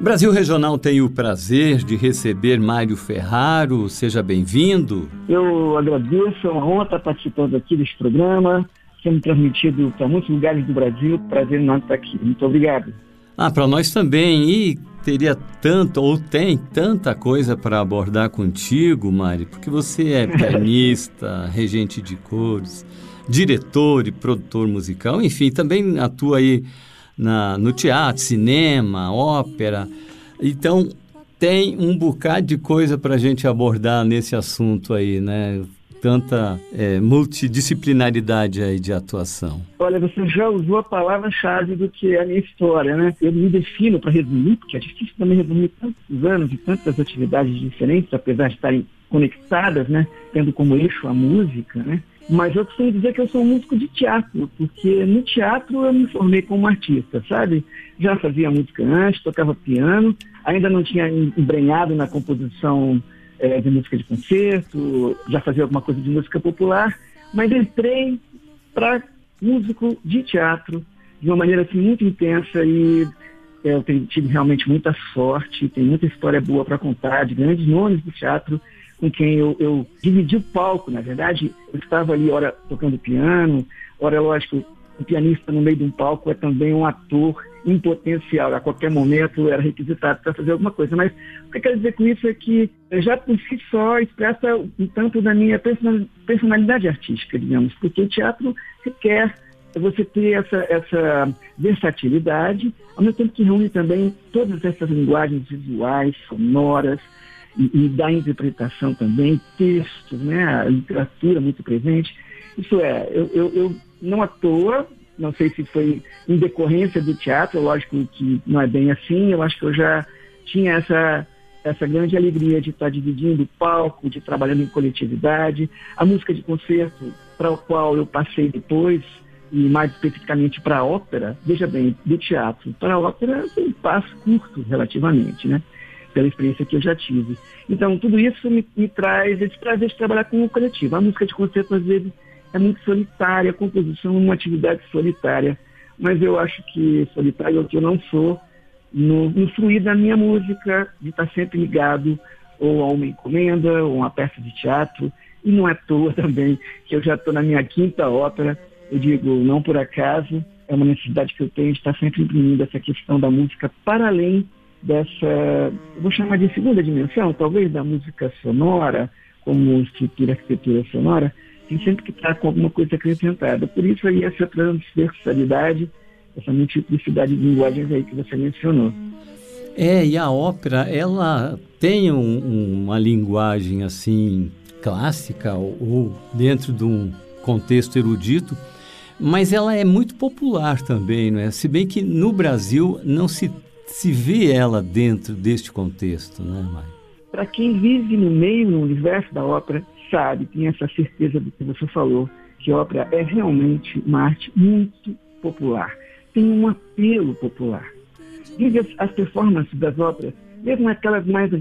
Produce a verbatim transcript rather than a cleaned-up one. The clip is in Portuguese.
Brasil Regional tem o prazer de receber Mário Ferraro. Seja bem-vindo. Eu agradeço, é uma honra estar participando aqui deste programa, sendo transmitido para muitos lugares do Brasil. Prazer enorme estar aqui. Muito obrigado. Ah, para nós também. E teria tanto, ou tem tanta coisa para abordar contigo, Mário, porque você é pianista, regente de coros, diretor e produtor musical, enfim, também atua aí Na, no teatro, cinema, ópera. Então, tem um bocado de coisa para a gente abordar nesse assunto aí, né? Tanta é, multidisciplinaridade aí de atuação. Olha, você já usou a palavra-chave do que é a minha história, né? Eu me defino, para resumir, porque é difícil também resumir tantos anos e tantas atividades diferentes, apesar de estarem conectadas, né? Tendo como eixo a música, né? Mas eu costumo dizer que eu sou um músico de teatro, porque no teatro eu me formei como artista, sabe? Já fazia música antes, tocava piano, ainda não tinha embrenhado na composição é, de música de concerto, já fazia alguma coisa de música popular, mas entrei para músico de teatro de uma maneira assim, muito intensa e é, eu tenho, tive realmente muita sorte, tem muita história boa para contar, de grandes nomes do teatro, com quem eu, eu dividi o palco. Na verdade, eu estava ali, ora tocando piano, ora, lógico, o pianista no meio de um palco é também um ator em potencial, a qualquer momento era requisitado para fazer alguma coisa. Mas o que eu quero dizer com isso é que já por si só expressa um tanto da minha personalidade artística, digamos, porque o teatro requer você ter essa, essa versatilidade, ao mesmo tempo que reúne também todas essas linguagens visuais, sonoras, E, e da interpretação também, textos, né, a literatura muito presente. Isso é, eu, eu, eu não à toa, não sei se foi em decorrência do teatro, lógico que não é bem assim, eu acho que eu já tinha essa, essa grande alegria de estar dividindo o palco, de trabalhando em coletividade. A música de concerto, para o qual eu passei depois, e mais especificamente para a ópera, veja bem, do teatro para a ópera foi um passo curto relativamente, né? Pela experiência que eu já tive. Então, tudo isso me, me traz esse prazer de trabalhar com o coletivo. A música de concerto, às vezes, é muito solitária, a composição é uma atividade solitária, mas eu acho que solitário é o que eu não sou no, no fluir da minha música, de estar sempre ligado ou a uma encomenda, ou a uma peça de teatro, e não é à toa também que eu já estou na minha quinta ópera. Eu digo, não por acaso, é uma necessidade que eu tenho de estar sempre imprimindo essa questão da música para além dessa, vou chamar de segunda dimensão, talvez da música sonora, como estrutura, arquitetura sonora, tem sempre que estar com alguma coisa acrescentada. Por isso aí essa transversalidade, essa multiplicidade de linguagens aí que você mencionou. É, e a ópera, ela tem um, uma linguagem assim clássica ou, ou dentro de um contexto erudito, mas ela é muito popular também, não é? Se bem que no Brasil não se se vê ela dentro deste contexto, né, Mário? Para quem vive no meio, no universo da ópera, sabe, tem essa certeza do que você falou, que a ópera é realmente uma arte muito popular, tem um apelo popular. Diga as performances das óperas, mesmo aquelas mais